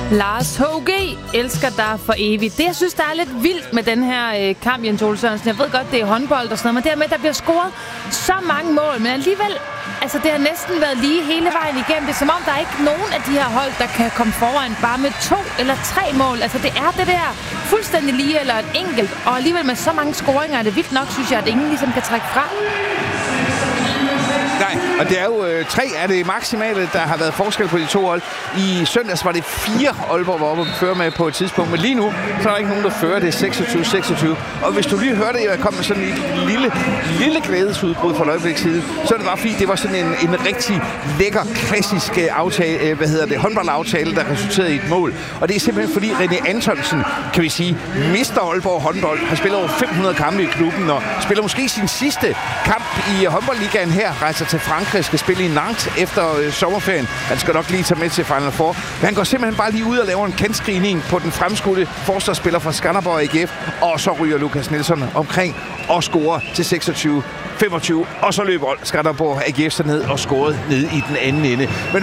Lars H.G. elsker dig for evigt. Det, jeg synes, der er lidt vildt med den her kamp, Jens Ole Sørensen. Jeg ved godt, det er håndbold og sådan noget, men det her med, at der bliver scoret så mange mål. Men alligevel, altså det har næsten været lige hele vejen igennem. Det er som om, der er ikke nogen af de her hold, der kan komme foran bare med 2 eller 3 mål. Altså det er det der fuldstændig lige eller et enkelt. Og alligevel med så mange scoringer er det vildt nok, synes jeg, at ingen ligesom kan trække fra. Nej, og det er jo 3 af det maksimale, der har været forskel på de 2 hold. I søndags var det 4 Aalborg var oppe og føre med på et tidspunkt, men lige nu, så er der ikke nogen, der fører det 26-26. Og hvis du lige hørte, at jeg kom med sådan et lille glædesudbrud fra et øjeblik side, så er det bare fordi, det var sådan en rigtig lækker, klassisk aftale, håndboldaftale, der resulterede i et mål. Og det er simpelthen fordi René Antonsen, kan vi sige, mister Aalborg håndbold, har spillet over 500 kampe i klubben, og spiller måske sin sidste kamp i håndboldligaen her, rejser til Frankrig, skal spille i Nantes efter sommerferien. Han skal nok lige tage med til Final Four. Men han går simpelthen bare lige ud og laver en kendskrivning på den fremskudte forsvarsspiller fra Skanderborg AGF, og så ryger Lukas Nielsen omkring og scorer til 26-25, og så løber Skanderborg AGF så ned og scorede ned i den anden ende. Men